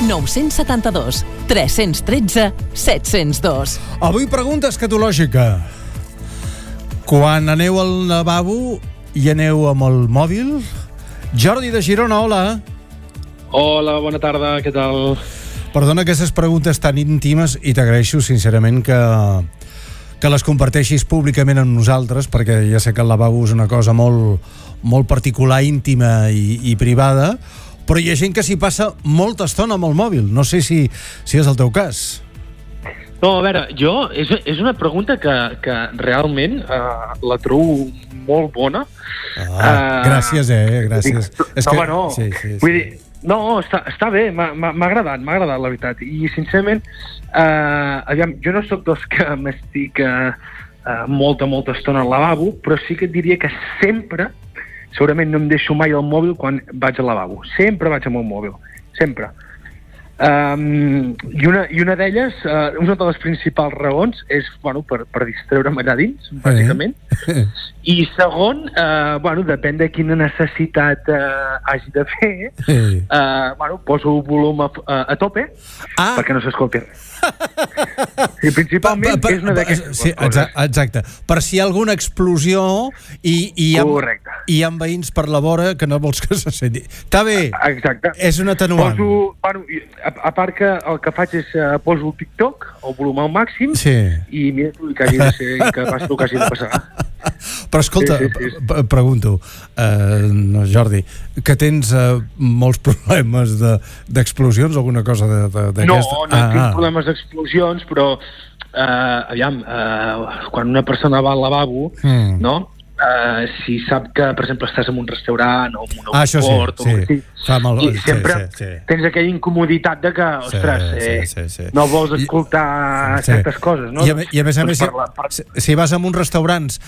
972 313 702. Avui pregunta escatològica. Quan aneu al lavabo i aneu amb el mòbil? Jordi de Girona, hola. Hola, bona tarda, què tal? Perdona aquestes preguntes tan íntimes i t'agraeixo sincerament que les comparteixis públicament amb nosaltres, perquè ja sé que el lavabo és una cosa molt particular, íntima i privada, però hi ha gent que s'hi passa molta estona amb el mòbil. No sé si és el teu cas. No, a veure, és una pregunta que realment la trobo molt bona. Gràcies, gràcies. No. Vull dir, no, està bé, m'ha agradat, la veritat. I, sincerament, aviam, jo no sóc dels que m'estic molta estona al lavabo, però sí que et diria que segurament no em deixo mai el mòbil quan vaig al lavabo. Sempre vaig amb el mòbil, sempre. I una d'elles, una de les principals raons és, per distreure'm allà dins, bàsicament. I segon, depèn de quina necessitat hagi de fer, poso el volum a tope perquè no s'escolti res. Sí, principalment és una d'aquestes coses. Exacte. Per si hi ha alguna explosió i hi ha veïns per la vora que no vols que se senti. Està bé. Exacte. És un atenuant. A part que el que faig és poso el TikTok, el volum al màxim, i mira tu que hagi de ser, que passi el que hagi de passar. Però escolta, pregunto, Jordi, que tens molts problemes d'explosions, alguna cosa d'aquesta? No tinc problemes d'explosions, però aviam, quan una persona va al lavabo, no? Si sap que, per exemple, estàs en un restaurant o en un aeroport i sempre tens aquella incomoditat de que, ostres, no vols escoltar certes coses, no? I a més, si vas a uns restaurants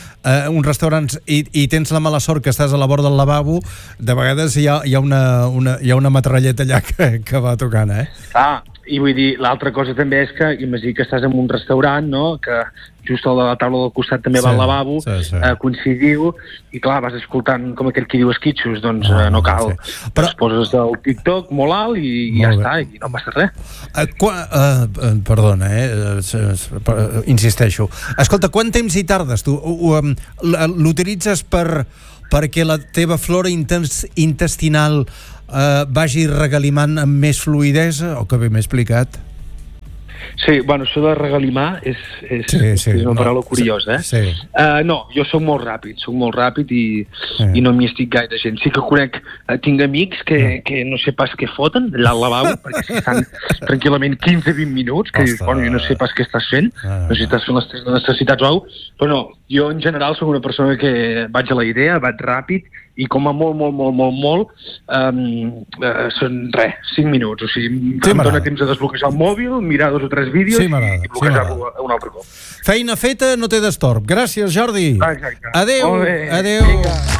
i tens la mala sort que estàs a la vora del lavabo, de vegades hi ha una metralleta allà que va tocant, I vull dir, l'altra cosa també és que imagina que estàs en un restaurant, no?, que just a la taula del costat també va al lavabo, coincidiu, i clar, vas escoltant com aquell qui diu esquitxos, doncs no cal. Però poses el TikTok molt alt i ja està, i no passa res. Perdona, insisteixo. Escolta, quant temps hi tardes tu? L'utilitzes perquè la teva flora intestinal vagi regalimant amb més fluïdesa, o que bé m'he explicat? Sí, això de regalimar és una paraula curiosa, No, jo soc molt ràpid i no m'hi estic gaire gent. Sí que tinc amics que no sé pas què foten allà al lavabo, perquè si estan tranquil·lament 15-20 minuts, que dius, jo no sé pas què estàs fent, no sé si estàs fent les teves necessitats o alguna cosa, però no, jo en general soc una persona que vaig a la idea, vaig ràpid, i com a molt són 5 minuts, o sigui, em dóna temps de desbloquejar el mòbil, mirar 2 o 3 vídeos i bloquejar-lo un altre cop. Feina feta, no té destorb. Gràcies, Jordi. Exacte. Adéu.